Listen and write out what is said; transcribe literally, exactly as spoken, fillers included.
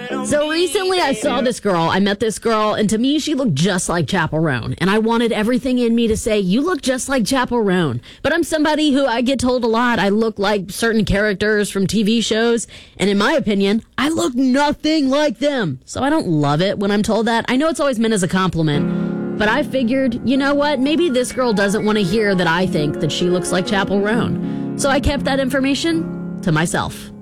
So recently I saw this girl, I met this girl, and to me she looked just like Chappell Roan. And I wanted everything in me to say, you look just like Chappell Roan. But I'm somebody who I get told a lot, I look like certain characters from T V shows. And in my opinion, I look nothing like them. So I don't love it when I'm told that. I know it's always meant as a compliment. But I figured, you know what, maybe this girl doesn't want to hear that I think that she looks like Chappell Roan. So I kept that information to myself.